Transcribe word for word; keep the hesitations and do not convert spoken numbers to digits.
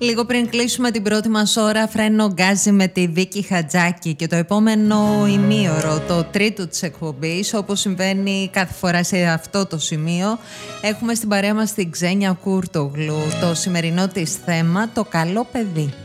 Λίγο πριν κλείσουμε την πρώτη μας ώρα, φρένο γκάζι με τη Βίκη Χατζάκη και το επόμενο ημίωρο, το τρίτο της εκπομπής, όπως συμβαίνει κάθε φορά σε αυτό το σημείο, έχουμε στην παρέα μας την Ξένια Κούρτογλου. Το σημερινό της θέμα, το καλό παιδί.